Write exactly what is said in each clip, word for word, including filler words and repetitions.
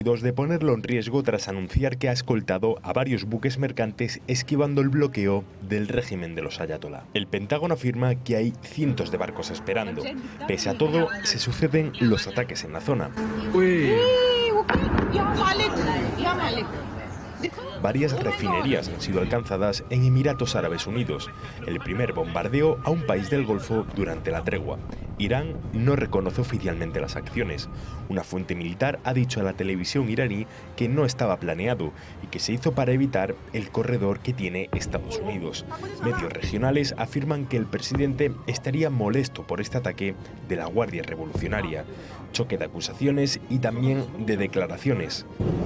de ponerlo en riesgo tras anunciar que ha escoltado a varios buques mercantes esquivando el bloqueo del régimen de los ayatolá. El Pentágono afirma que hay cientos de barcos esperando. Pese a todo, se suceden los ataques en la zona. Uy. Varias refinerías han sido alcanzadas en Emiratos Árabes Unidos, el primer bombardeo a un país del Golfo durante la tregua. Irán no reconoce oficialmente las acciones. Una fuente militar ha dicho a la televisión iraní que no estaba planeado y que se hizo para evitar el corredor que tiene Estados Unidos. Medios regionales afirman que el presidente estaría molesto por este ataque de la Guardia Revolucionaria. Choque de acusaciones y también de declaraciones.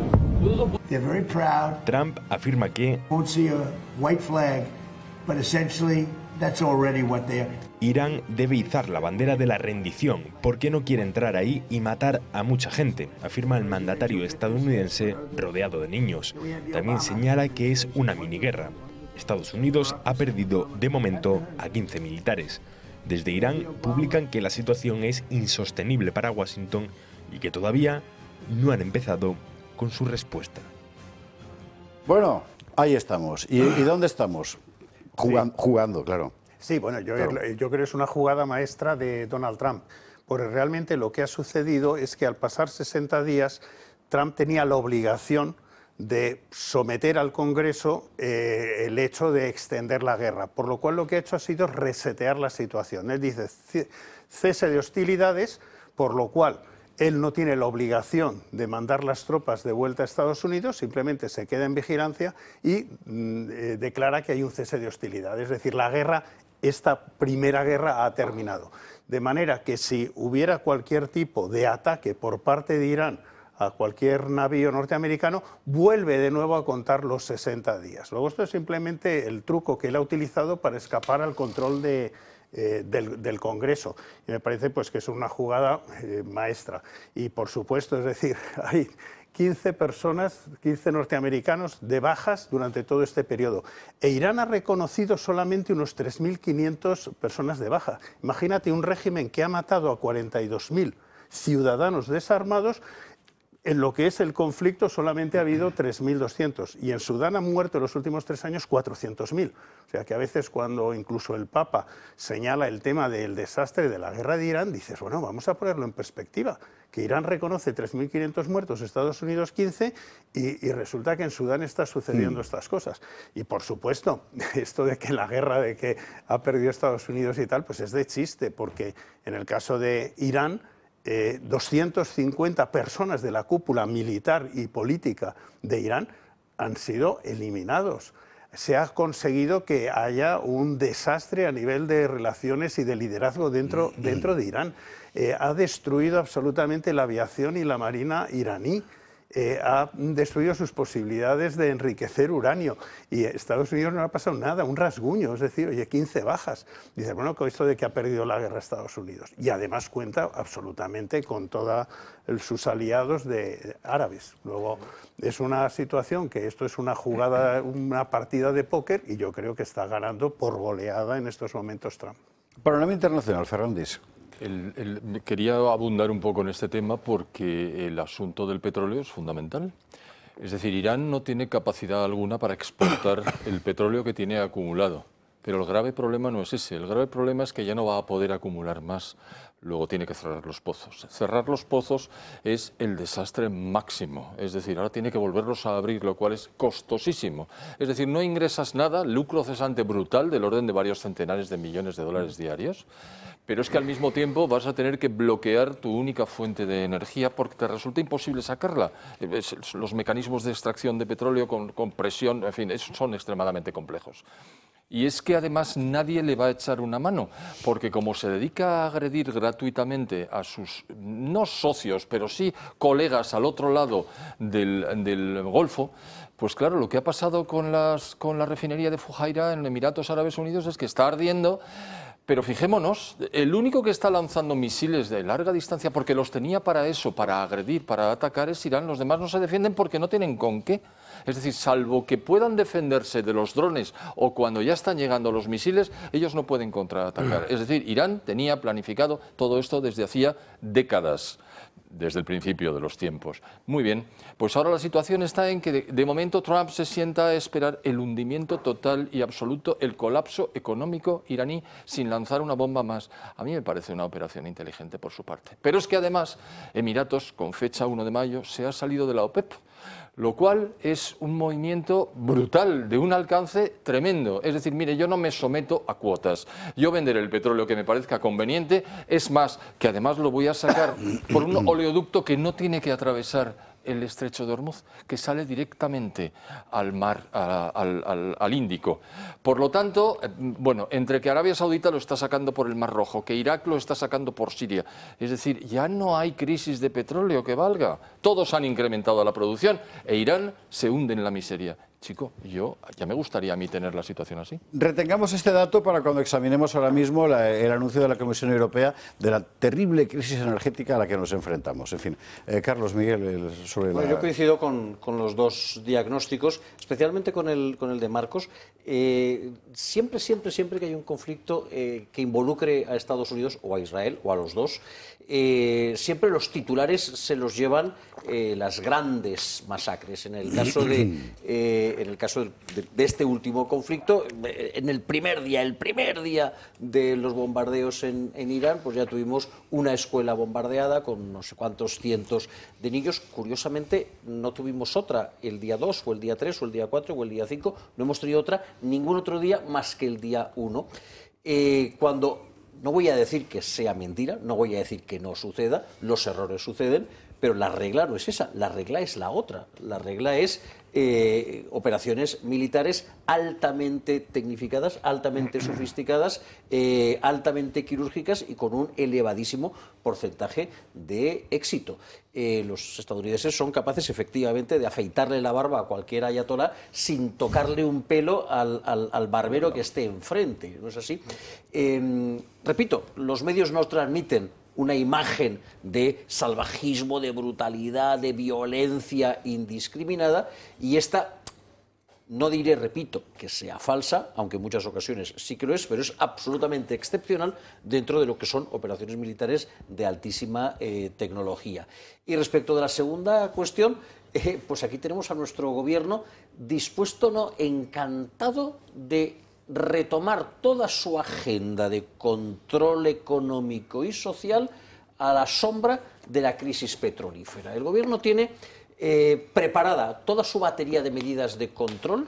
Trump afirma que Irán debe izar la bandera de la rendición porque no quiere entrar ahí y matar a mucha gente, afirma el mandatario estadounidense rodeado de niños. También señala que es una miniguerra. Estados Unidos ha perdido de momento a quince militares. Desde Irán publican que la situación es insostenible para Washington y que todavía no han empezado con su respuesta. Bueno, ahí estamos. ¿Y, y dónde estamos? Jugan, sí. Jugando, claro. Sí, bueno, yo, claro. yo creo que es una jugada maestra de Donald Trump, porque realmente lo que ha sucedido es que al pasar sesenta días, Trump tenía la obligación de someter al Congreso eh, el hecho de extender la guerra, por lo cual lo que ha hecho ha sido resetear la situación. Él dice cese de hostilidades, por lo cual él no tiene la obligación de mandar las tropas de vuelta a Estados Unidos, simplemente se queda en vigilancia y mm, eh, declara que hay un cese de hostilidades. Es decir, la guerra, esta primera guerra ha terminado. De manera que si hubiera cualquier tipo de ataque por parte de Irán a cualquier navío norteamericano, vuelve de nuevo a contar los sesenta días. Luego esto es simplemente el truco que él ha utilizado para escapar al control de... Eh, del, del Congreso, y me parece pues que es una jugada eh, maestra. Y por supuesto, es decir, hay quince personas, quince norteamericanos de bajas durante todo este periodo, e Irán ha reconocido solamente unos tres mil quinientas personas de baja. Imagínate un régimen que ha matado a cuarenta y dos mil ciudadanos desarmados. En lo que es el conflicto solamente ha habido tres mil doscientos y en Sudán han muerto en los últimos tres años cuatrocientos mil. O sea que a veces cuando incluso el Papa señala el tema del desastre de la guerra de Irán, dices, bueno, vamos a ponerlo en perspectiva, que Irán reconoce tres mil quinientos muertos, Estados Unidos quince, y, y resulta que en Sudán está sucediendo mm. estas cosas. Y por supuesto, esto de que la guerra de que ha perdido Estados Unidos y tal, pues es de chiste, porque en el caso de Irán, Eh, doscientas cincuenta personas de la cúpula militar y política de Irán han sido eliminados. Se ha conseguido que haya un desastre a nivel de relaciones y de liderazgo dentro, dentro de Irán. Eh, ha destruido absolutamente la aviación y la marina iraní. Eh, ha destruido sus posibilidades de enriquecer uranio y a Estados Unidos no ha pasado nada, un rasguño, es decir, oye, quince bajas. Dice, bueno, con esto de que ha perdido la guerra Estados Unidos. Y además cuenta absolutamente con todos sus aliados de árabes. Luego, es una situación que esto es una jugada, una partida de póker y yo creo que está ganando por goleada en estos momentos Trump. Panorama internacional, Fernández. El, el, quería abundar un poco en este tema porque el asunto del petróleo es fundamental. Es decir, Irán no tiene capacidad alguna para exportar el petróleo que tiene acumulado. Pero el grave problema no es ese. El grave problema es que ya no va a poder acumular más. Luego tiene que cerrar los pozos. Cerrar los pozos es el desastre máximo. Es decir, ahora tiene que volverlos a abrir, lo cual es costosísimo. Es decir, no ingresas nada, lucro cesante brutal del orden de varios centenares de millones de dólares diarios. Pero es que al mismo tiempo vas a tener que bloquear tu única fuente de energía porque te resulta imposible sacarla. Los mecanismos de extracción de petróleo con, con presión, en fin, son extremadamente complejos. Y es que además nadie le va a echar una mano, porque como se dedica a agredir gratuitamente a sus, no socios, pero sí colegas al otro lado del, del Golfo, pues claro, lo que ha pasado con, las, con la refinería de Fujairah en Emiratos Árabes Unidos es que está ardiendo. Pero fijémonos, el único que está lanzando misiles de larga distancia, porque los tenía para eso, para agredir, para atacar, es Irán. Los demás no se defienden porque no tienen con qué. Es decir, salvo que puedan defenderse de los drones o cuando ya están llegando los misiles, ellos no pueden contraatacar. Es decir, Irán tenía planificado todo esto desde hacía décadas. desde el principio de los tiempos. Muy bien, pues ahora la situación está en que de, de momento Trump se sienta a esperar el hundimiento total y absoluto, el colapso económico iraní sin lanzar una bomba más. A mí me parece una operación inteligente por su parte. Pero es que además Emiratos, con fecha uno de mayo, se ha salido de la OPEP, lo cual es un movimiento brutal, de un alcance tremendo. Es decir, mire, yo no me someto a cuotas. Yo venderé el petróleo que me parezca conveniente, es más, que además lo voy a sacar por un oleoducto que no tiene que atravesar el estrecho de Hormuz, que sale directamente al mar, a, al, al, al Índico. Por lo tanto, bueno, entre que Arabia Saudita lo está sacando por el Mar Rojo, que Irak lo está sacando por Siria, es decir, ya no hay crisis de petróleo que valga. Todos han incrementado la producción e Irán se hunde en la miseria. Chico, yo ya me gustaría a mí tener la situación así. Retengamos este dato para cuando examinemos ahora mismo la, el anuncio de la Comisión Europea de la terrible crisis energética a la que nos enfrentamos. En fin, eh, Carlos, Miguel, el, sobre bueno, la... Yo coincido con, con los dos diagnósticos, especialmente con el, con el de Marcos. Eh, siempre, siempre, siempre que hay un conflicto eh, que involucre a Estados Unidos o a Israel o a los dos, eh, siempre los titulares se los llevan eh, las grandes masacres. En el caso de... Eh, en el caso de, de este último conflicto, en el primer día, el primer día de los bombardeos en, en Irán, pues ya tuvimos una escuela bombardeada con no sé cuántos cientos de niños. Curiosamente, no tuvimos otra el día dos, o el día tres, o el día cuatro, o el día cinco. No hemos tenido otra ningún otro día más que el día uno. Eh, cuando, no voy a decir que sea mentira, no voy a decir que no suceda, los errores suceden, pero la regla no es esa, la regla es la otra. La regla es eh, operaciones militares altamente tecnificadas, altamente sofisticadas, eh, altamente quirúrgicas y con un elevadísimo porcentaje de éxito. Eh, los estadounidenses son capaces efectivamente de afeitarle la barba a cualquier ayatolá sin tocarle un pelo al, al, al barbero que esté enfrente, ¿no es así? Eh, repito, los medios nos transmiten una imagen de salvajismo, de brutalidad, de violencia indiscriminada, y esta, no diré, repito, que sea falsa, aunque en muchas ocasiones sí que lo es, pero es absolutamente excepcional dentro de lo que son operaciones militares de altísima eh, tecnología. Y respecto de la segunda cuestión, eh, pues aquí tenemos a nuestro gobierno dispuesto, no, encantado de retomar toda su agenda de control económico y social a la sombra de la crisis petrolífera. El gobierno tiene eh, preparada toda su batería de medidas de control,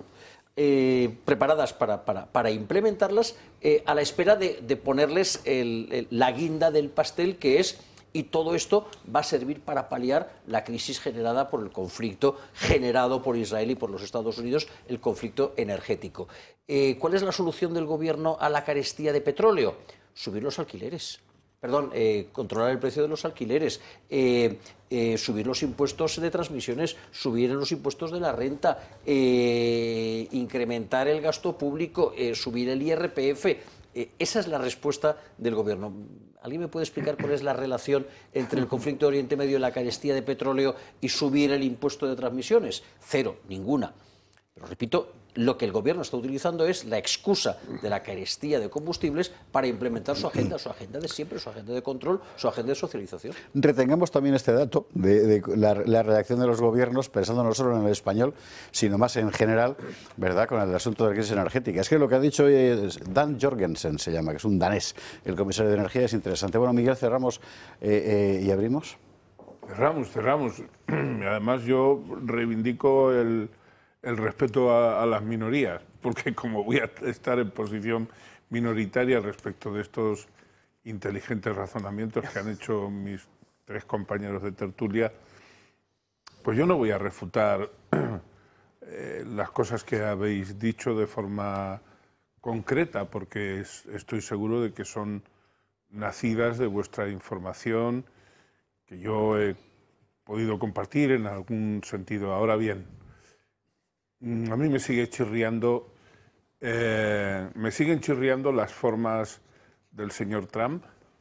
eh, preparadas para, para, para implementarlas, eh, a la espera de, de ponerles el, el, la guinda del pastel, que es... Y todo esto va a servir para paliar la crisis generada por el conflicto generado por Israel y por los Estados Unidos, el conflicto energético. Eh, ¿Cuál es la solución del gobierno a la carestía de petróleo? Subir los alquileres. Perdón, eh, controlar el precio de los alquileres, eh, eh, subir los impuestos de transmisiones, subir los impuestos de la renta, eh, incrementar el gasto público, eh, subir el I R P F. Eh, esa es la respuesta del gobierno. ¿Alguien me puede explicar cuál es la relación entre el conflicto de Oriente Medio y la carestía de petróleo y subir el impuesto de transmisiones? Cero, ninguna. Pero repito, lo que el gobierno está utilizando es la excusa de la carestía de combustibles para implementar su agenda, su agenda de siempre, su agenda de control, su agenda de socialización. Retengamos también este dato de, de la, la reacción de los gobiernos, pensando no solo en el español, sino más en general, ¿verdad?, con el asunto de la crisis energética. Es que lo que ha dicho Dan Jorgensen, se llama, que es un danés, el comisario de Energía, es interesante. Bueno, Miguel, cerramos eh, eh, y abrimos. Cerramos, cerramos. Además, yo reivindico el... el respeto a, a las minorías, porque como voy a estar en posición minoritaria respecto de estos inteligentes razonamientos que han hecho mis tres compañeros de tertulia, pues yo no voy a refutar eh, las cosas que habéis dicho de forma concreta, porque es, estoy seguro de que son nacidas de vuestra información, que yo he podido compartir en algún sentido. Ahora bien, a mí me sigue chirriando, eh, me siguen chirriando las formas del señor Trump.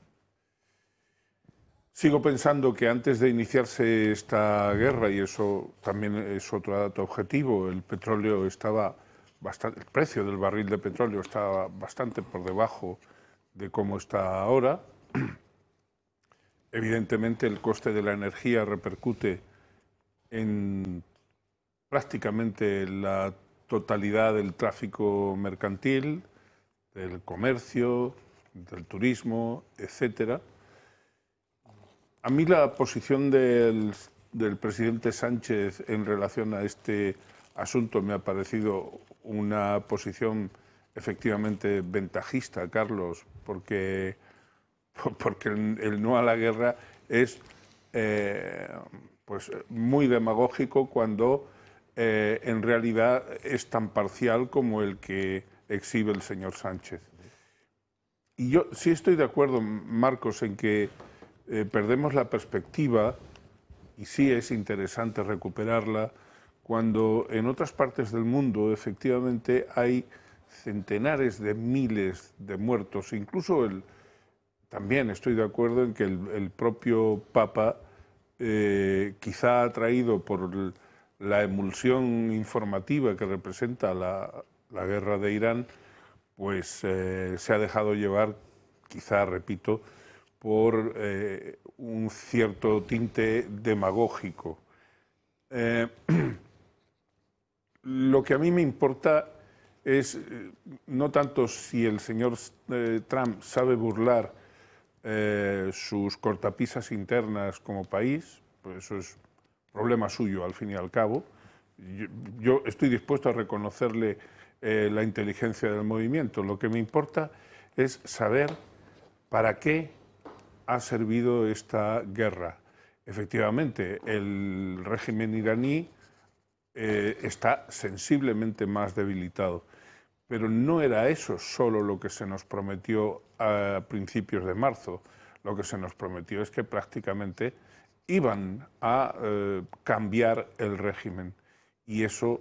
Sigo pensando que antes de iniciarse esta guerra, y eso también es otro dato objetivo, el petróleo estaba bastante, el precio del barril de petróleo estaba bastante por debajo de cómo está ahora. evidentemente el coste de la energía repercute en prácticamente la totalidad del tráfico mercantil, del comercio, del turismo, etcétera. A mí la posición del, del presidente Sánchez en relación a este asunto me ha parecido una posición efectivamente ventajista, Carlos, porque, porque el, el no a la guerra es eh, pues, muy demagógico cuando eh, en realidad es tan parcial como el que exhibe el señor Sánchez. Y yo sí estoy de acuerdo, Marcos, en que eh, perdemos la perspectiva, y sí es interesante recuperarla, cuando en otras partes del mundo efectivamente hay centenares de miles de muertos. Incluso el, también estoy de acuerdo en que el, el propio Papa, eh, quizá atraído por el, la emulsión informativa que representa la, la guerra de Irán, pues eh, se ha dejado llevar, quizá, repito, por eh, un cierto tinte demagógico. Eh, lo que a mí me importa es eh, no tanto si el señor eh, Trump sabe burlar eh, sus cortapisas internas como país, pues eso es problema suyo al fin y al cabo. Yo, yo estoy dispuesto a reconocerle eh, la inteligencia del movimiento. Lo que me importa es saber para qué ha servido esta guerra. Efectivamente, el régimen iraní eh, está sensiblemente más debilitado, pero no era eso solo lo que se nos prometió a principios de marzo. Lo que se nos prometió es que prácticamente iban a eh, cambiar el régimen. Y eso,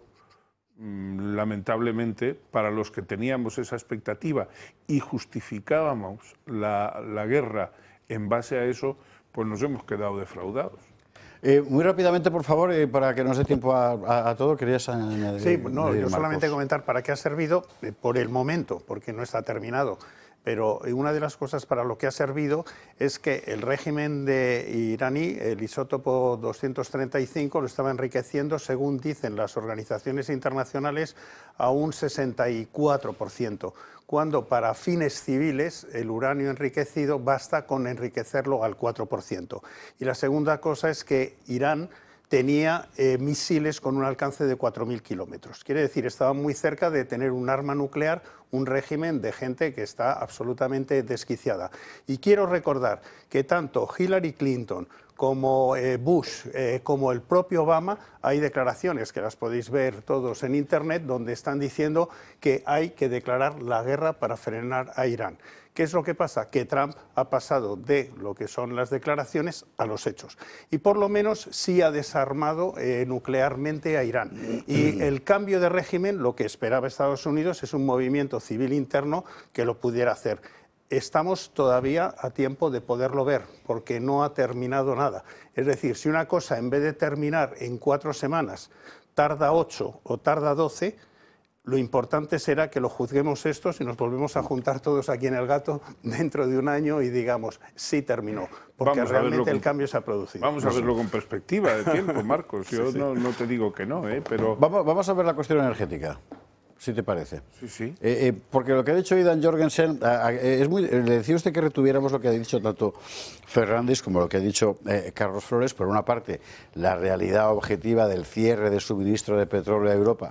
mmm, lamentablemente, para los que teníamos esa expectativa y justificábamos la, la guerra en base a eso, pues nos hemos quedado defraudados. Eh, muy rápidamente, por favor, eh, para que nos dé tiempo a, a, a todo, querías añadir. Sí, no, añadir, yo solamente Marcos. comentar para qué ha servido eh, por el momento, porque no está terminado. Pero una de las cosas para lo que ha servido es que el régimen de iraní, el isótopo doscientos treinta y cinco, lo estaba enriqueciendo, según dicen las organizaciones internacionales, a un sesenta y cuatro por ciento, cuando para fines civiles el uranio enriquecido basta con enriquecerlo al cuatro por ciento. Y la segunda cosa es que Irán tenía eh, misiles con un alcance de cuatro mil kilómetros. Quiere decir, estaba muy cerca de tener un arma nuclear, un régimen de gente que está absolutamente desquiciada. Y quiero recordar que tanto Hillary Clinton como eh, Bush, eh, como el propio Obama, hay declaraciones que las podéis ver todos en Internet, donde están diciendo que hay que declarar la guerra para frenar a Irán. ¿Qué es lo que pasa? Que Trump ha pasado de lo que son las declaraciones a los hechos. Y por lo menos sí ha desarmado eh, nuclearmente a Irán. Y el cambio de régimen, lo que esperaba Estados Unidos, es un movimiento civil interno que lo pudiera hacer. Estamos todavía a tiempo de poderlo ver, porque no ha terminado nada. Es decir, si una cosa en vez de terminar en cuatro semanas tarda ocho o tarda doce, lo importante será que lo juzguemos estos y nos volvemos a juntar todos aquí en El Gato dentro de un año y digamos, sí terminó, porque Vamos realmente con, el cambio se ha producido. Vamos a verlo con perspectiva de tiempo, Marcos. Yo sí, sí. No, no te digo que no, ¿eh? Pero... Vamos, vamos a ver la cuestión energética, si te parece. Sí, sí. Eh, eh, porque lo que ha dicho Dan Jorgensen, eh, es muy, le decía usted que retuviéramos lo que ha dicho tanto Fernández como lo que ha dicho eh, Carlos Flores. Por una parte, la realidad objetiva del cierre de suministro de petróleo a Europa.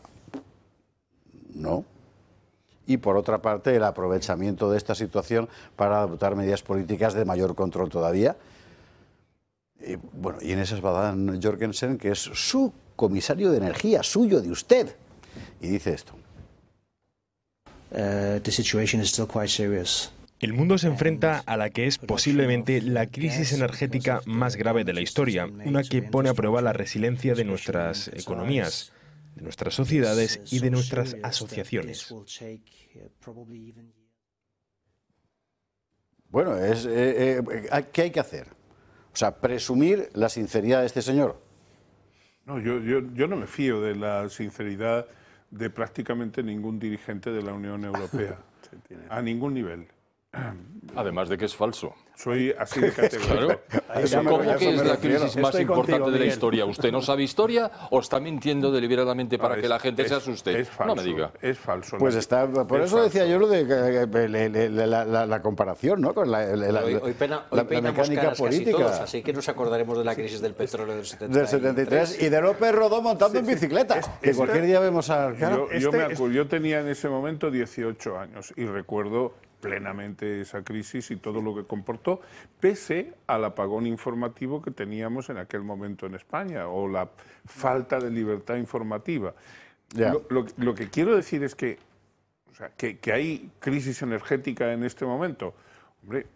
No. Y por otra parte, el aprovechamiento de esta situación para adoptar medidas políticas de mayor control todavía. Y, bueno, y en esas va Dan Jorgensen, que es su comisario de energía, suyo, de usted. Y dice esto. Uh, the situation is still quite serious. El mundo se enfrenta a la que es posiblemente la crisis energética más grave de la historia, una que pone a prueba la resiliencia de nuestras economías, de nuestras sociedades y de nuestras asociaciones. Bueno, es, eh, eh, ¿qué hay que hacer? O sea, presumir la sinceridad de este señor. No, yo, yo, yo no me fío de la sinceridad de prácticamente ningún dirigente de la Unión Europea, a ningún nivel. Además de que es falso. Soy así de categoría. Claro. ¿Cómo que es la crisis más importante de la historia? ¿Usted no sabe historia o está mintiendo deliberadamente para No, que es, la gente es, se asuste? Es falso, no me diga. Es falso. Pues está, por es eso falso. decía yo lo de la, la, la, la comparación, ¿no? Con la, la, hoy, hoy, pena, hoy la, la mecánica caras política. Casi todos, así que nos acordaremos de la crisis del petróleo del setenta y tres. Del setenta y tres y de López Rodó montando sí, en bicicleta. Sí. Que este, cualquier día vemos a... Claro, yo, yo, este, me acuerdo, yo tenía en ese momento dieciocho años y recuerdo plenamente esa crisis y todo lo que comportó, pese al apagón informativo que teníamos en aquel momento en España o la falta de libertad informativa. Yeah. Lo, lo, lo que quiero decir es que, o sea, que, que hay crisis energética en este momento. Hombre,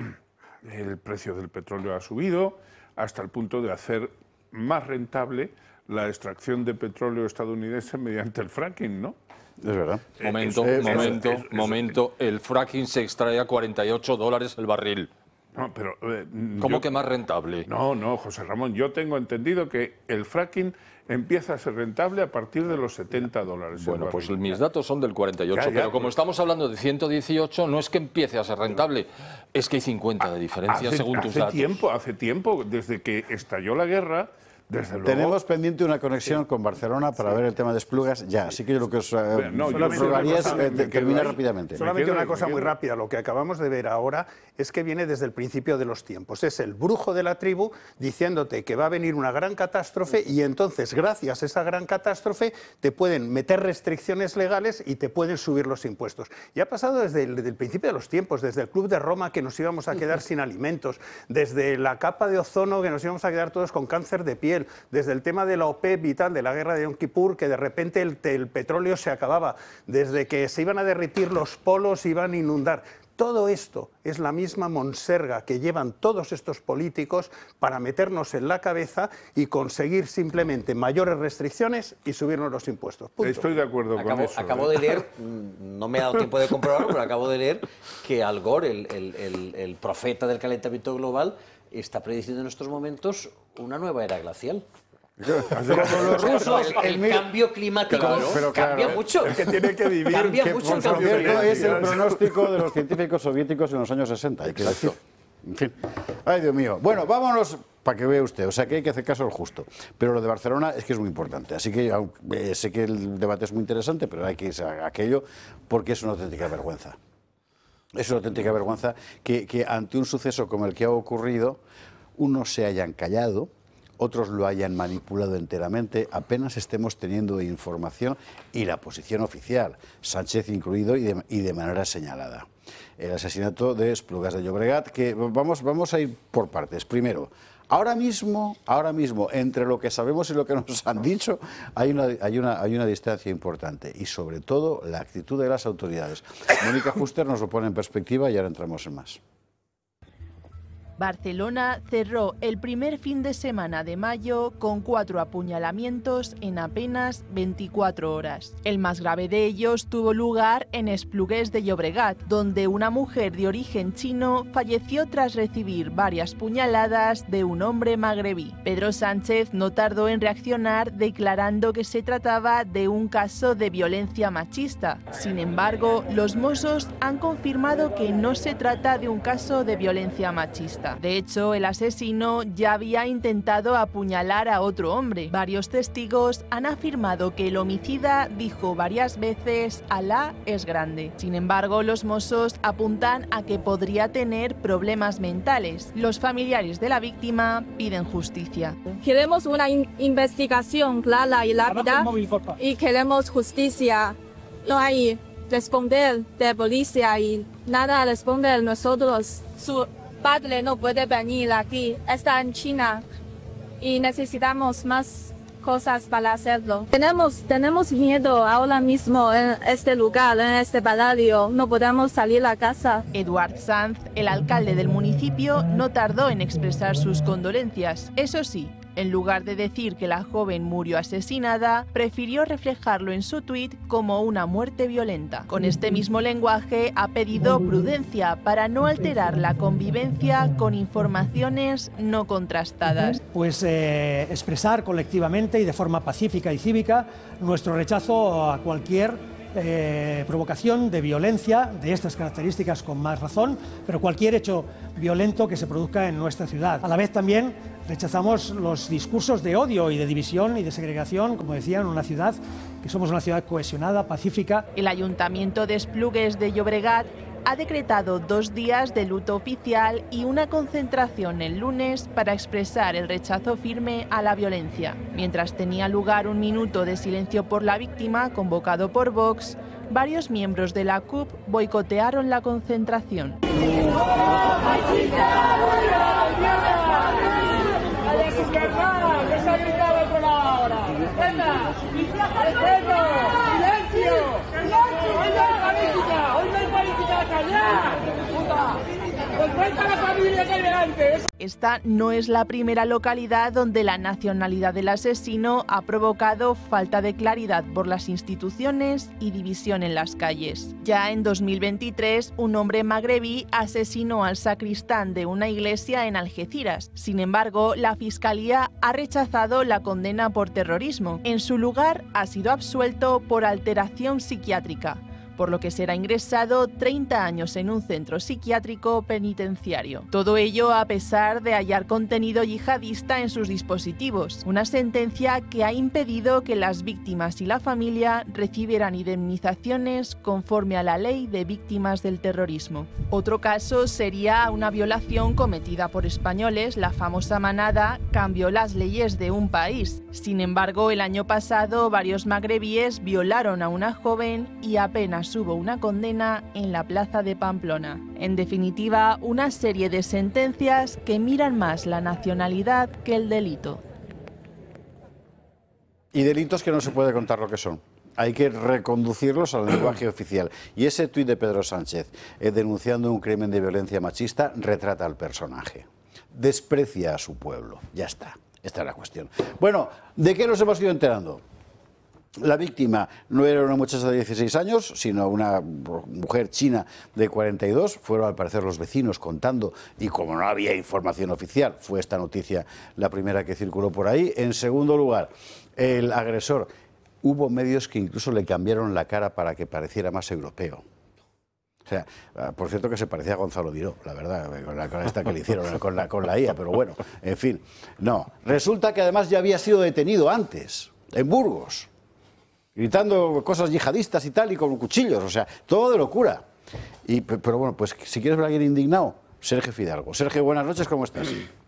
el precio del petróleo ha subido hasta el punto de hacer más rentable la extracción de petróleo estadounidense mediante el fracking, ¿no? Es verdad. Momento, es, momento, es, es, momento. El fracking se extrae a cuarenta y ocho dólares el barril. No, pero... Eh, ¿Cómo yo, que más rentable? No, no, José Ramón, yo tengo entendido que el fracking empieza a ser rentable a partir de los setenta dólares. Bueno, pues mis datos son del cuarenta y ocho, ya, ya, pero como pues, estamos hablando de ciento dieciocho, no es que empiece a ser rentable, es que hay cincuenta de diferencia hace, según tus hace datos. Tiempo, hace tiempo, desde que estalló la guerra... Desde luego. Tenemos pendiente una conexión sí. con Barcelona para sí. ver el tema de Esplugas ya, así que yo lo que os, eh, no, os rogaría es eh, terminar rápidamente. Solamente una cosa muy rápida, lo que acabamos de ver ahora es que viene desde el principio de los tiempos, es el brujo de la tribu diciéndote que va a venir una gran catástrofe y entonces gracias a esa gran catástrofe te pueden meter restricciones legales y te pueden subir los impuestos. Y ha pasado desde el, desde el principio de los tiempos, desde el Club de Roma que nos íbamos a quedar sin alimentos, desde la capa de ozono que nos íbamos a quedar todos con cáncer de piel, desde el tema de la OPEP y tal, de la guerra de Yom Kippur, que de repente el, el petróleo se acababa, desde que se iban a derretir los polos, iban a inundar. Todo esto es la misma monserga que llevan todos estos políticos para meternos en la cabeza y conseguir simplemente mayores restricciones y subirnos los impuestos. Punto. Estoy de acuerdo acabo, con eso. Acabo ¿eh? de leer, no me ha dado tiempo de comprobarlo, pero acabo de leer que Al Gore, el, el, el, el profeta del calentamiento global, está prediciendo en estos momentos una nueva era glacial. Como los rusos, el, el cambio climático claro, pero claro, cambia mucho. El que tiene que vivir. Cambia que, mucho el por cambio cierto, climático. es el pronóstico de los científicos soviéticos en los años sesenta, hay que decir. En fin. Ay, Dios mío. Bueno, vámonos para que vea usted. O sea, que hay que hacer caso al justo. Pero lo de Barcelona es que es muy importante. Así que eh, sé que el debate es muy interesante, pero hay que irse a aquello porque es una auténtica vergüenza. Es una auténtica vergüenza que, que ante un suceso como el que ha ocurrido, unos se hayan callado, otros lo hayan manipulado enteramente, apenas estemos teniendo información y la posición oficial, Sánchez incluido y de, y de manera señalada. El asesinato de Esplugas de Llobregat, que vamos, vamos a ir por partes. Primero, ahora mismo, ahora mismo, entre lo que sabemos y lo que nos han dicho, hay una, hay una, hay una distancia importante y sobre todo la actitud de las autoridades. Mónica Fuster nos lo pone en perspectiva y ahora entramos en más. Barcelona cerró el primer fin de semana de mayo con cuatro apuñalamientos en apenas veinticuatro horas. El más grave de ellos tuvo lugar en Esplugues de Llobregat, donde una mujer de origen chino falleció tras recibir varias puñaladas de un hombre magrebí. Pedro Sánchez no tardó en reaccionar declarando que se trataba de un caso de violencia machista. Sin embargo, los Mossos han confirmado que no se trata de un caso de violencia machista. De hecho, el asesino ya había intentado apuñalar a otro hombre. Varios testigos han afirmado que el homicida dijo varias veces «Alá es grande». Sin embargo, los Mossos apuntan a que podría tener problemas mentales. Los familiares de la víctima piden justicia. Queremos una in- investigación clara y rápida y queremos justicia. No hay responder de policía y nada responder nosotros. Su padre no puede venir aquí, está en China y necesitamos más cosas para hacerlo. Tenemos, tenemos miedo ahora mismo en este lugar, en este barrio, no podemos salir a casa. Eduard Sanz, el alcalde del municipio, no tardó en expresar sus condolencias. Eso sí, en lugar de decir que la joven murió asesinada, prefirió reflejarlo en su tuit como una muerte violenta. Con este mismo lenguaje ha pedido prudencia para no alterar la convivencia con informaciones no contrastadas. Pues eh, expresar colectivamente y de forma pacífica y cívica nuestro rechazo a cualquier eh, provocación de violencia de estas características con más razón, pero cualquier hecho violento que se produzca en nuestra ciudad. A la vez también rechazamos los discursos de odio y de división y de segregación, como decía, en una ciudad que somos una ciudad cohesionada, pacífica. El Ayuntamiento de Esplugues de Llobregat ha decretado dos días de luto oficial y una concentración el lunes para expresar el rechazo firme a la violencia. Mientras tenía lugar un minuto de silencio por la víctima, convocado por Vox, varios miembros de la C U P boicotearon la concentración. Esta no es la primera localidad donde la nacionalidad del asesino ha provocado falta de claridad por las instituciones y división en las calles. Ya en dos mil veintitrés, un hombre magrebí asesinó al sacristán de una iglesia en Algeciras. Sin embargo, la Fiscalía ha rechazado la condena por terrorismo. En su lugar, ha sido absuelto por alteración psiquiátrica, por lo que será ingresado treinta años en un centro psiquiátrico penitenciario. Todo ello a pesar de hallar contenido yihadista en sus dispositivos, una sentencia que ha impedido que las víctimas y la familia recibieran indemnizaciones conforme a la ley de víctimas del terrorismo. Otro caso sería una violación cometida por españoles. La famosa manada cambió las leyes de un país. Sin embargo, el año pasado varios magrebíes violaron a una joven y apenas hubo una condena en la plaza de Pamplona. En definitiva, una serie de sentencias que miran más la nacionalidad que el delito. Y delitos que no se puede contar lo que son. Hay que reconducirlos al lenguaje oficial. Y ese tuit de Pedro Sánchez, eh, denunciando un crimen de violencia machista, retrata al personaje. Desprecia a su pueblo. Ya está. Esta es la cuestión. Bueno, ¿de qué nos hemos ido enterando? La víctima no era una muchacha de dieciséis años, sino una mujer china de cuarenta y dos. Fueron al parecer los vecinos contando, y como no había información oficial, fue esta noticia la primera que circuló por ahí. En segundo lugar, el agresor. Hubo medios que incluso le cambiaron la cara para que pareciera más europeo. O sea, por cierto que se parecía a Gonzalo Viró, la verdad, con la, con esta que le hicieron, con la, con la I A, pero bueno, en fin. No, resulta que además ya había sido detenido antes, en Burgos, gritando cosas yihadistas y tal, y con cuchillos, o sea, todo de locura. Y, pero bueno, pues si quieres ver a alguien indignado, Sergio Fidalgo. Sergio, buenas noches, ¿cómo estás?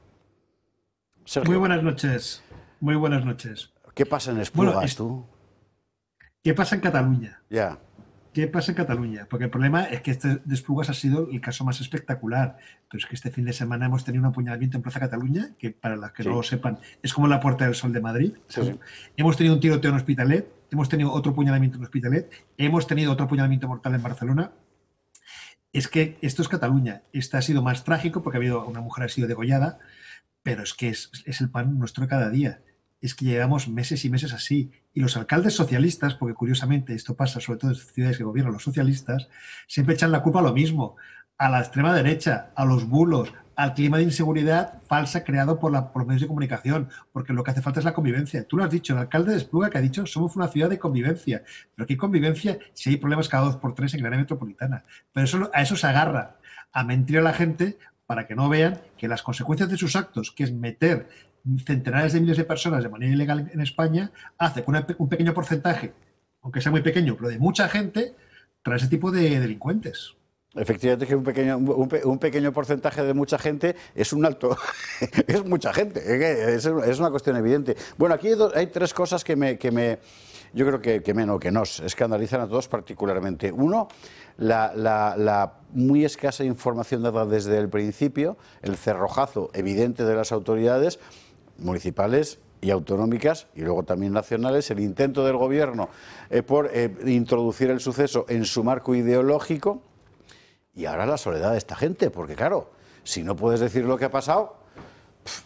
Sergio. Muy buenas noches, muy buenas noches. ¿Qué pasa en Esplugas, bueno, es... tú? ¿Qué pasa en Cataluña? Ya. ¿Qué pasa en Cataluña? Porque el problema es que este de Esplugas ha sido el caso más espectacular. Pero es que este fin de semana hemos tenido un apuñalamiento en Plaza Cataluña, que para los que sí. no lo sepan, es como la Puerta del Sol de Madrid. Sí, sí. Hemos tenido un tiroteo en Hospitalet, hemos tenido otro apuñalamiento en Hospitalet, hemos tenido otro apuñalamiento mortal en Barcelona. Es que esto es Cataluña. Este ha sido más trágico porque ha habido una mujer ha sido degollada, pero es que es, es el pan nuestro de cada día. Es que llevamos meses y meses así. Y los alcaldes socialistas, porque curiosamente esto pasa sobre todo en ciudades que gobiernan los socialistas, siempre echan la culpa a lo mismo, a la extrema derecha, a los bulos, al clima de inseguridad falsa creado por, la, por los medios de comunicación, porque lo que hace falta es la convivencia. Tú lo has dicho, el alcalde de Espluga que ha dicho somos una ciudad de convivencia. Pero ¿qué convivencia si hay problemas cada dos por tres en el área metropolitana? Pero eso, a eso se agarra, a mentir a la gente para que no vean que las consecuencias de sus actos, que es meter centenares de miles de personas de manera ilegal en España, hace que una, un pequeño porcentaje, aunque sea muy pequeño, pero de mucha gente, trae ese tipo de delincuentes. Efectivamente que un pequeño, un, un pequeño porcentaje de mucha gente es un alto, es mucha gente, es, es una cuestión evidente. Bueno, aquí hay, dos, hay tres cosas que me, que me yo creo que, que, me, no, que nos escandalizan a todos particularmente. Uno, la, la, la muy escasa información dada desde el principio, el cerrojazo evidente de las autoridades municipales y autonómicas y luego también nacionales, el intento del gobierno eh, por eh, introducir el suceso en su marco ideológico y ahora la soledad de esta gente, porque claro, si no puedes decir lo que ha pasado... Pff.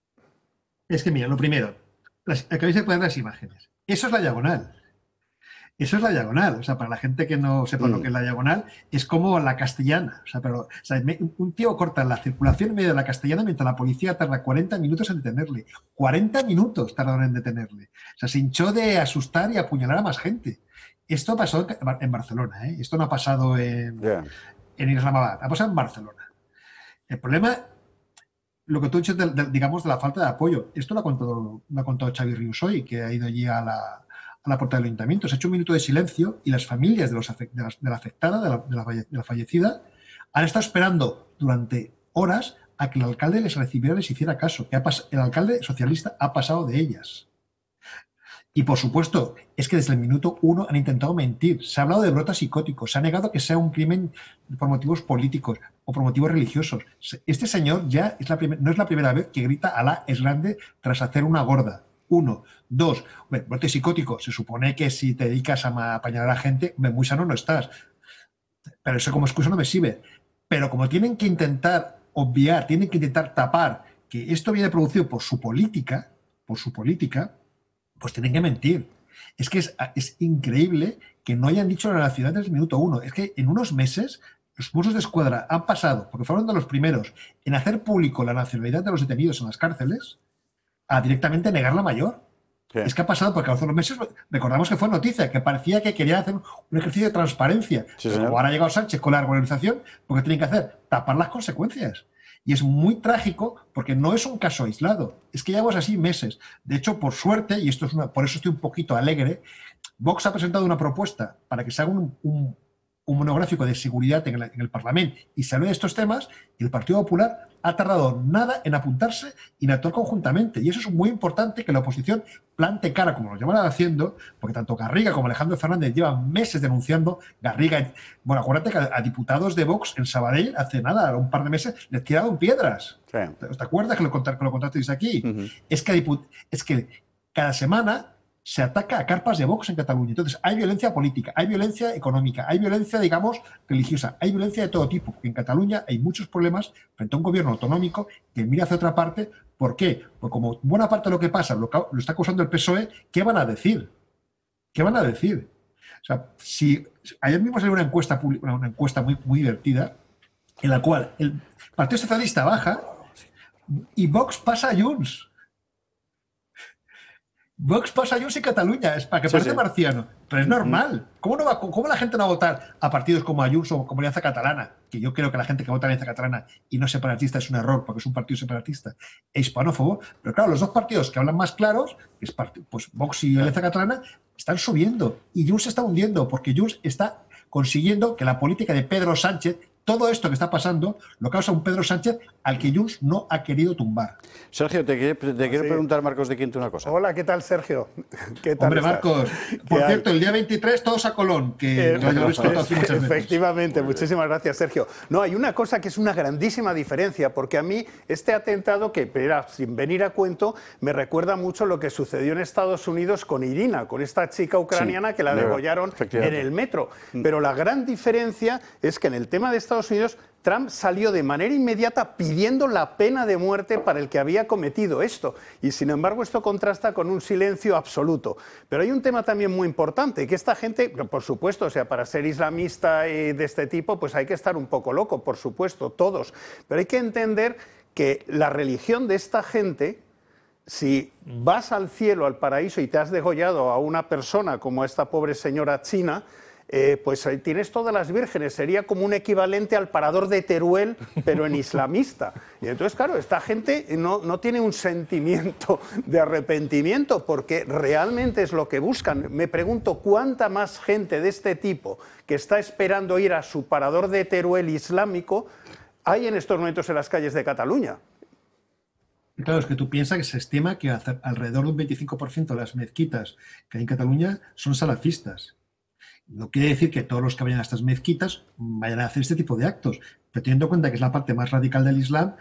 Es que mira, lo primero, las, acabáis de poner las imágenes. Eso es la diagonal. Eso es la diagonal. O sea, para la gente que no sepa mm. lo que es la diagonal, es como la castellana. O sea, pero, o sea, un tío corta la circulación en medio de la castellana mientras la policía tarda cuarenta minutos en detenerle. cuarenta minutos tardaron en detenerle. O sea, se hinchó de asustar y apuñalar a más gente. Esto ha pasado en Barcelona, ¿eh? Esto no ha pasado en, yeah. en Islamabad, ha pasado en Barcelona. El problema, lo que tú has dicho, de, de, digamos, de la falta de apoyo. Esto lo ha contado, lo ha contado Xavi Rius hoy, que ha ido allí a la... a la puerta del ayuntamiento. Se ha hecho un minuto de silencio y las familias de, los afect, de, la, de la afectada, de la, de, la, de la fallecida, han estado esperando durante horas a que el alcalde les recibiera, les hiciera caso. Que ha el alcalde socialista ha pasado de ellas. Y, por supuesto, es que desde el minuto uno han intentado mentir. Se ha hablado de brotes psicóticos. Se ha negado que sea un crimen por motivos políticos o por motivos religiosos. Este señor ya es la no es la primera vez que grita Alá es grande tras hacer una gorda. Uno. Dos, hombre, brote psicótico. Se supone que si te dedicas a apañar a la gente, muy sano no estás. Pero eso como excusa no me sirve. Pero como tienen que intentar obviar, tienen que intentar tapar que esto viene producido por su política, por su política, pues tienen que mentir. Es que es, es increíble que no hayan dicho la nacionalidad desde el minuto uno. Es que en unos meses los Mossos de Escuadra han pasado, porque fueron de los primeros en hacer público la nacionalidad de los detenidos en las cárceles, a directamente negar la mayor. Sí. Es que ha pasado, porque hace unos meses recordamos que fue noticia, que parecía que quería hacer un ejercicio de transparencia. Sí, pero ahora ha llegado Sánchez con la regularización, porque tienen que hacer tapar las consecuencias. Y es muy trágico porque no es un caso aislado. Es que llevamos así meses. De hecho, por suerte, y esto es una, por eso estoy un poquito alegre, Vox ha presentado una propuesta para que se haga un, un, un monográfico de seguridad en el, en el Parlamento y se hable de estos temas, y el Partido Popular ha tardado nada en apuntarse y en actuar conjuntamente. Y eso es muy importante, que la oposición plante cara, como lo llevan haciendo, porque tanto Garriga como Alejandro Fernández llevan meses denunciando. Garriga, bueno, acuérdate que a diputados de Vox en Sabadell hace nada, un par de meses, les tiraron piedras. Sí. ¿Te acuerdas que lo, que lo contasteis aquí? Uh-huh. es, que es que cada semana se ataca a carpas de Vox en Cataluña. Entonces, hay violencia política, hay violencia económica, hay violencia, digamos, religiosa, hay violencia de todo tipo. Porque en Cataluña hay muchos problemas frente a un gobierno autonómico que mira hacia otra parte. ¿Por qué? Pues como buena parte de lo que pasa lo, lo está causando el P S O E, ¿qué van a decir? ¿Qué van a decir? O sea, si ayer mismo salió una encuesta, una encuesta muy, muy divertida, en la cual el Partido Socialista baja y Vox pasa a Junts. Vox pasa a Junts en Cataluña, es para que sí, parece sí. marciano, pero es normal. ¿Cómo, no va, ¿Cómo la gente no va a votar a partidos como a Junts o como Alianza Catalana? Que yo creo que la gente que vota a Alianza Catalana y no separatista es un error, porque es un partido separatista e hispanófobo. Pero claro, los dos partidos que hablan más claros, que es pues Vox y Alianza Catalana, están subiendo y Junts se está hundiendo, porque Junts está consiguiendo que la política de Pedro Sánchez, todo esto que está pasando, lo causa un Pedro Sánchez al que Junts no ha querido tumbar. Sergio, te quiero, te quiero sí. preguntar, Marcos de Quinto, una cosa. Hola, ¿qué tal, Sergio? ¿Qué tal Hombre, estás? Marcos, por cierto, hay? el día veintitrés todos a Colón, que eh, lo habéis contado aquí muchas veces. Efectivamente, muchísimas gracias, Sergio. No, hay una cosa que es una grandísima diferencia, porque a mí este atentado, que era sin venir a cuento, me recuerda mucho lo que sucedió en Estados Unidos con Irina, con esta chica ucraniana sí, que la degollaron en el metro. Pero la gran diferencia es que en el tema de Estados Unidos, Trump salió de manera inmediata pidiendo la pena de muerte para el que había cometido esto. Y sin embargo esto contrasta con un silencio absoluto. Pero hay un tema también muy importante, que esta gente, por supuesto, o sea, para ser islamista de este tipo, pues hay que estar un poco loco, por supuesto, todos. Pero hay que entender que la religión de esta gente, si vas al cielo, al paraíso, y te has degollado a una persona como a esta pobre señora china, Eh, pues ahí tienes todas las vírgenes, sería como un equivalente al parador de Teruel, pero en islamista. Y entonces, claro, esta gente no, no tiene un sentimiento de arrepentimiento, porque realmente es lo que buscan. Me pregunto cuánta más gente de este tipo que está esperando ir a su parador de Teruel islámico hay en estos momentos en las calles de Cataluña. Claro, es que tú piensas que se estima que alrededor de un veinticinco por ciento de las mezquitas que hay en Cataluña son salafistas. No quiere decir que todos los que vayan a estas mezquitas vayan a hacer este tipo de actos, pero teniendo en cuenta que es la parte más radical del Islam,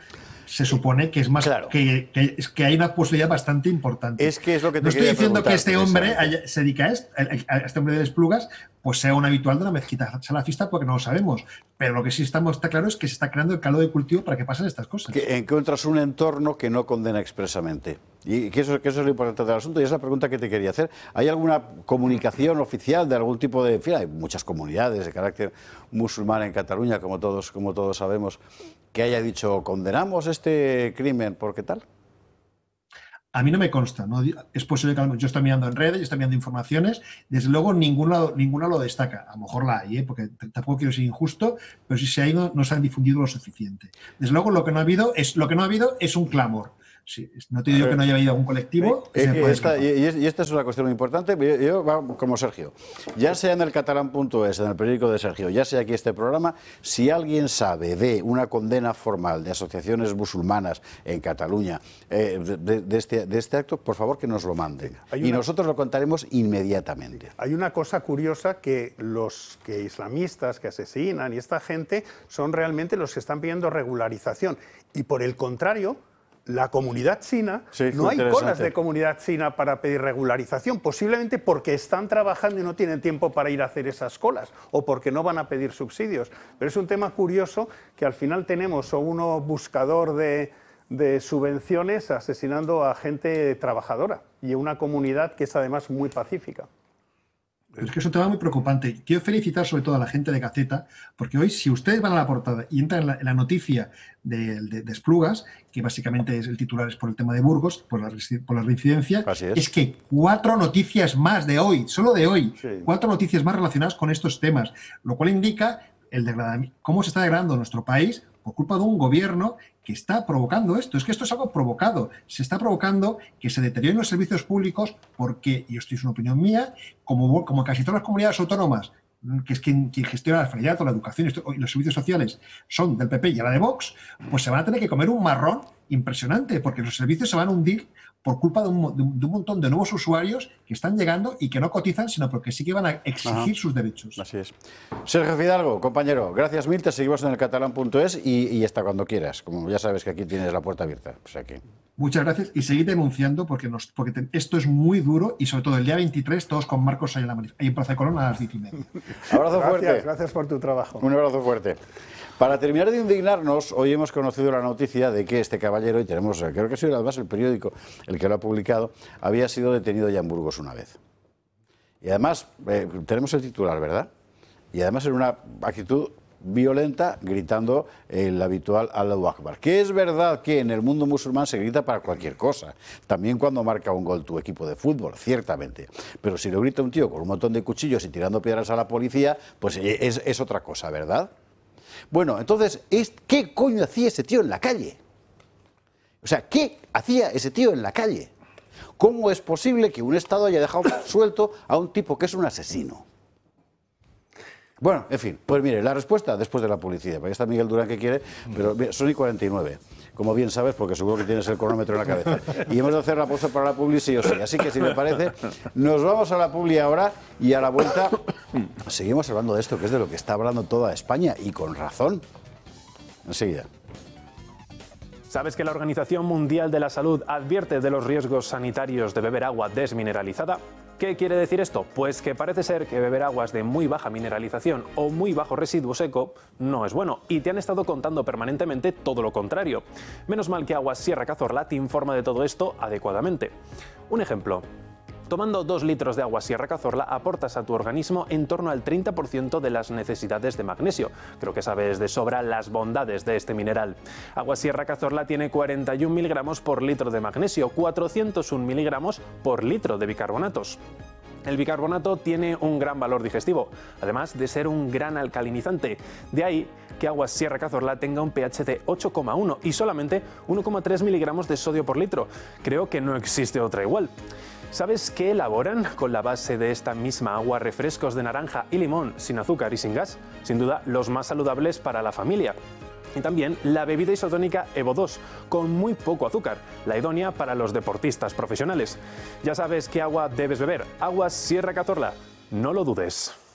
se supone que es más Claro. que, que, es que hay una posibilidad bastante importante. Es que es lo que te No estoy quería diciendo que preguntar, este hombre precisamente. haya- se dedica a esto, a- a este hombre de Esplugas, pues sea un habitual de la mezquita salafista, porque no lo sabemos. Pero lo que sí estamos, está claro es que se está creando el caldo de cultivo para que pasen estas cosas. Que encuentras un entorno que no condena expresamente. Y que eso, que eso es lo importante del asunto. Y esa es la pregunta que te quería hacer. ¿Hay alguna comunicación oficial de algún tipo de... En fin, hay muchas comunidades de carácter musulmán en Cataluña, como todos, como todos sabemos, que haya dicho, condenamos este crimen, ¿por qué tal? A mí no me consta, ¿no? Es posible que yo estoy mirando en redes, yo estoy mirando informaciones, desde luego ninguna, ninguna lo destaca. A lo mejor la hay, ¿eh? Porque tampoco quiero ser injusto, pero si se ha ido, no se han difundido lo suficiente. Desde luego lo que no ha habido es, lo que no ha habido es un clamor. Sí, no te digo que no haya habido algún colectivo. Es se que puede esta, escapar. y, y esta es una cuestión muy importante. Yo, yo, va como Sergio, ya sea en el catalán punto es, en el periódico de Sergio, ya sea aquí este programa, si alguien sabe de una condena formal de asociaciones musulmanas en Cataluña eh, de, de este, de este acto, por favor que nos lo manden. Hay Y una- nosotros lo contaremos inmediatamente. Hay una cosa curiosa, que los que islamistas que asesinan y esta gente son realmente los que están pidiendo regularización. Y por el contrario, la comunidad china, Sí, no hay interesante. colas de comunidad china para pedir regularización, posiblemente porque están trabajando y no tienen tiempo para ir a hacer esas colas, o porque no van a pedir subsidios. Pero es un tema curioso que al final tenemos a uno buscador de, de subvenciones asesinando a gente trabajadora y a una comunidad que es además muy pacífica. Es que es un tema muy preocupante. Quiero felicitar sobre todo a la gente de Gaceta, porque hoy, si ustedes van a la portada y entran en la, en la noticia de, de, de Esplugas, que básicamente es el titular es por el tema de Burgos, por la, resi- por la reincidencia, Así es. es que cuatro noticias más de hoy, solo de hoy, Sí. cuatro noticias más relacionadas con estos temas, lo cual indica el degradami- cómo se está degradando nuestro país por culpa de un gobierno que está provocando esto. Es que esto es algo provocado. Se está provocando que se deterioren los servicios públicos porque, y esto es una opinión mía, como, como casi todas las comunidades autónomas, que es quien, quien gestiona la sanidad o la educación y los servicios sociales, son del P P y a la de Vox, pues se van a tener que comer un marrón impresionante, porque los servicios se van a hundir por culpa de un, mo- de un- de un montón de nuevos usuarios que están llegando y que no cotizan, sino porque sí que van a exigir Ajá. sus derechos. Así es. Sergio Fidalgo, compañero, gracias mil, te seguimos en el catalán punto es y, y hasta cuando quieras. Como ya sabes que aquí tienes la puerta abierta. O sea que... Muchas gracias y seguid denunciando porque, nos, porque te- esto es muy duro y sobre todo el día veintitrés todos con Marcos ahí en, la, manif- ahí en Plaza de Colón a las diez y media. Abrazo Gracias, fuerte. gracias por tu trabajo. Un abrazo fuerte. Para terminar de indignarnos, hoy hemos conocido la noticia de que este caballero, y tenemos, creo que ha sido además el periódico el que lo ha publicado, había sido detenido ya en Burgos una vez. Y además, eh, tenemos el titular, ¿verdad? Y además en una actitud violenta, gritando el habitual Allahu Akbar. Que es verdad que en el mundo musulmán se grita para cualquier cosa. También cuando marca un gol tu equipo de fútbol, ciertamente. Pero si lo grita un tío con un montón de cuchillos y tirando piedras a la policía, pues es, es otra cosa, ¿verdad? Bueno, entonces, es, ¿qué coño hacía ese tío en la calle? O sea, ¿qué hacía ese tío en la calle? ¿Cómo es posible que un Estado haya dejado suelto a un tipo que es un asesino? Bueno, en fin, pues mire, la respuesta después de la publicidad. Porque está Miguel Durán que quiere, pero mira, son y cuarenta y nueve. Como bien sabes, porque seguro que tienes el cronómetro en la cabeza. Y hemos de hacer la pausa para la publi sí o sí. Así que, si me parece, nos vamos a la publi ahora y a la vuelta seguimos hablando de esto, que es de lo que está hablando toda España, y con razón. Enseguida. ¿Sabes que la Organización Mundial de la Salud advierte de los riesgos sanitarios de beber agua desmineralizada? ¿Qué quiere decir esto? Pues que parece ser que beber aguas de muy baja mineralización o muy bajo residuo seco no es bueno, y te han estado contando permanentemente todo lo contrario. Menos mal que Aguas Sierra Cazorla te informa de todo esto adecuadamente. Un ejemplo. Tomando dos litros de agua Sierra Cazorla aportas a tu organismo en torno al treinta por ciento de las necesidades de magnesio. Creo que sabes de sobra las bondades de este mineral. Agua Sierra Cazorla tiene cuarenta y un miligramos por litro de magnesio, cuatrocientos un miligramos por litro de bicarbonatos. El bicarbonato tiene un gran valor digestivo, además de ser un gran alcalinizante. De ahí que Aguas Sierra Cazorla tenga un pH de ocho coma uno y solamente uno coma tres miligramos de sodio por litro. Creo que no existe otra igual. ¿Sabes qué elaboran con la base de esta misma agua refrescos de naranja y limón, sin azúcar y sin gas? Sin duda, los más saludables para la familia. Y también la bebida isotónica Evo dos, con muy poco azúcar, la idónea para los deportistas profesionales. Ya sabes qué agua debes beber. Aguas Sierra Cazorla, no lo dudes.